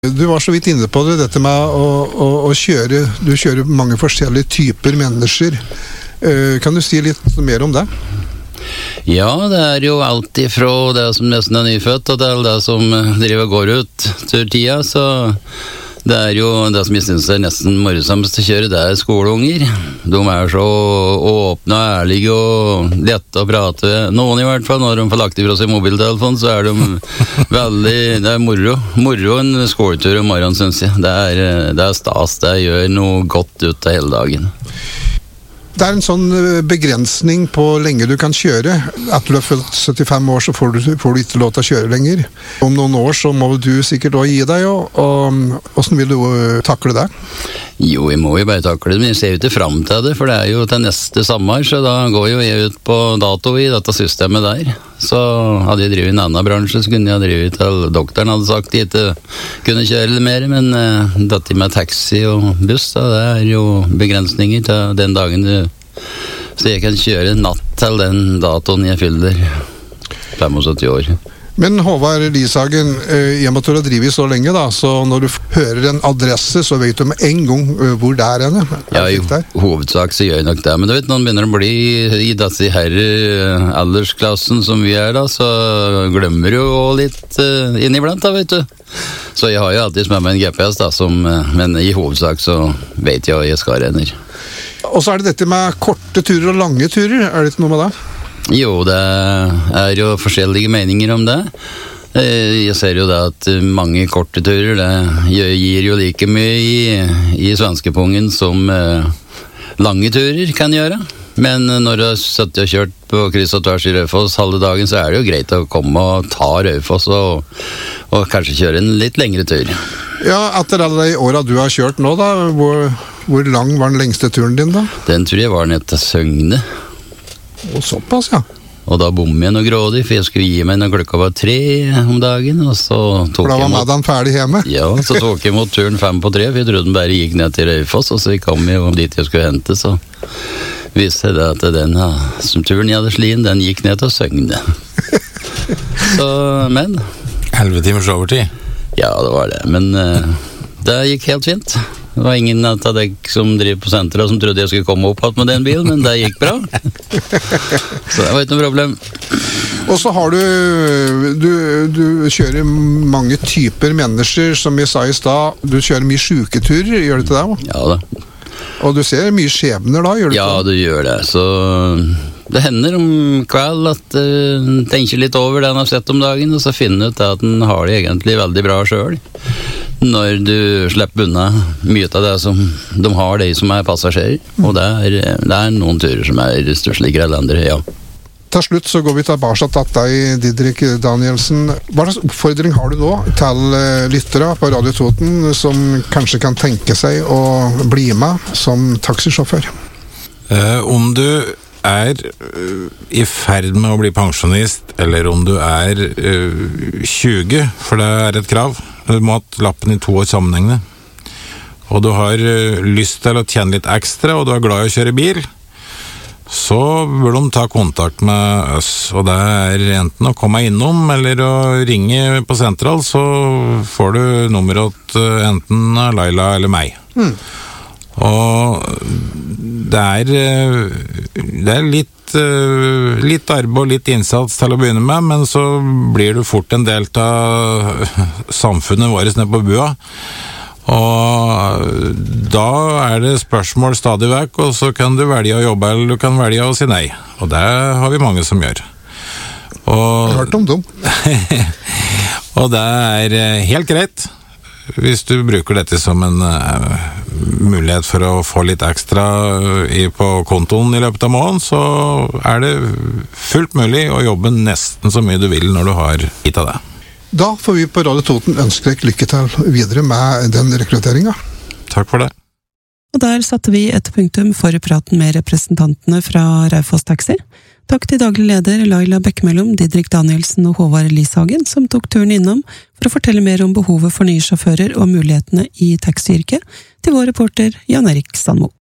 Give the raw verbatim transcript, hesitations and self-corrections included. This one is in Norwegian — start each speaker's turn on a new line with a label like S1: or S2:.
S1: Du var så vidt inne på det, dette med å, å, å kjøre, du kjører mange forskjellige typer mennesker. Kan du si litt mer om det?
S2: Ja, det er jo alt ifra det som nesten er nyfødt, og til det som driver og går ut til tida, så det er jo det som jeg synes er nesten morsomst å kjøre, det er skoleunger. De er så åpne og ærlige og lette å prate med. Noen i hvert fall, når de får lagt ifra seg mobiltelefon, så er de veldig, det er moro. Moro en skoletur om morgenen, synes jeg. Det er, det er stas, det gjør noe godt ut av hele dagen.
S1: Det er en sånn begrensning på lenge du kan kjøre. Etter du har fylt syttifem år, så får du, får du ikke lov til å kjøre lenger. Om noen år så må du sikkert også gi deg, og, og hvordan vil du takle det?
S2: Jo, jeg må jo bare takle det, men jeg ser jo ikke frem til det, for det er jo til neste sommer, så da går jo jeg ut på dato i dette systemet der. Så hadde jeg drivet i en annen bransje, så kunne jeg drivet til doktoren hadde sagt jeg ikke kunne kjøre litt mer, men uh, dette med taxi og buss, da, det er jo begrensninger til den dagen du, så jeg kan kjøre natt til den datoen jeg fyller syttifem år.
S1: Men Håvard Lishagen, i og med at du har drivet så lenge da, så når du hører en adresse, så vet du med en gang hvor det er henne.
S2: Ja, i hovedsak så gjør jeg nok det, men du vet, når man begynner å bli i disse her aldersklassen som vi er da, så glemmer du jo litt uh, inniblant da, vet du. Så jeg har jo alltid med meg en G P S da, som, uh, men i hovedsak så vet jeg hva jeg skal renner.
S1: Og så er det dette med korte turer og lange turer, er det ikke noe med det?
S2: Jo, det er jo forskjellige meninger om det. Jeg ser jo det at mange korte turer, det gir jo like mye i, i svenskepungen som lange turer kan gjøre. Men når du har satt og kjørt på kryss og tvers i Raufoss halve dagen, så er det jo greit å komme og ta Raufoss og, og kanskje kjøre en litt lengre tur.
S1: Ja, etter alle de årene du har kjørt nå da, hvor, hvor lang var den lengste turen din da? Den
S2: tror jeg var ned til Søgne.
S1: Og såpass, ja.
S2: Og da bom jeg noe grådig, for jeg skulle gi meg når klokka var tre om dagen, og så tok
S1: for da var
S2: jeg mot...
S1: Madden ferdig hjemme?
S2: Ja, så tok jeg mot turen fem på tre, for jeg trodde den bare gikk ned til Raufoss, og så kom jeg jo dit jeg skulle hente, så viste det at den ja, som turen jeg hadde slien, den gikk ned til Søgne. Så, men...
S3: elleve timers overtid?
S2: Ja, det var det, men uh, det gikk helt fint. Det var ingen av deg som driver på senteret som trodde jeg skulle komme opp med den bilen, men det gikk bra. Så det var ikke noe problem.
S1: Og så har du, du, du kjører mange typer mennesker, som jeg sa i stad. Du kjører mye syketurer, gjør du ikke det?
S2: Ja da.
S1: Og du ser mye skjebner da, gjør du ikke?
S2: Ja, du gjør det. Så det hender om kveld at uh, tenker litt over det han har sett om dagen, og så finner ut at han har det egentlig veldig bra selv. Når du slipper unna mye av det som de har, de som er passasjerer. Og det er, det er noen turer som er stussligere enn andre, ja.
S1: Til slutt så går vi tilbake til deg, Didrik Danielsen. Hva slags oppfordring har du nå til lyttere på Radio Toten som kanskje kan tenke seg å bli med som taxisjåfør?
S3: Uh, om du er uh, i ferd med å bli pensjonist, eller om du er uh, tjue, for det er et krav. Du må ha lappen i to år sammenhengende. Og du har uh, lyst til å tjene litt ekstra, og du er glad i å kjøre bil, så bør de ta kontakt med oss. Og det er enten å komme innom, eller å ringe på sentral, så får du nummeret til enten Laila eller meg. Mm. Og det er, det er litt, litt arbeid og litt innsats til å begynne med, men så blir du fort en del av samfunnet vårt nede på bua. Og da er det spørsmål stadig vekk, og så kan du velge å jobbe, eller du kan velge å si nei. Og det har vi mange som gjør. Og,
S1: jeg har hørt om dem.
S3: Og det er helt greit. Hvis du bruker dette som en uh, mulighet for å få litt ekstra i, på kontoen i løpet av måneden, så er det fullt mulig å jobbe nesten så mye du vil når du har gitt av det.
S1: Da får vi på Radio Toten ønske deg lykke til videre med den rekrutteringen.
S3: Takk for det.
S4: Og der satte vi et punktum for praten med representantene fra Raufoss Taxi. Takk til daglig leder Laila Bekkemellom, Didrik Danielsen og Håvard Lishagen, som tok turen innom for å fortelle mer om behovet for nye sjåfører og mulighetene i taxiyrket, til vår reporter Jan Erik Sandmo.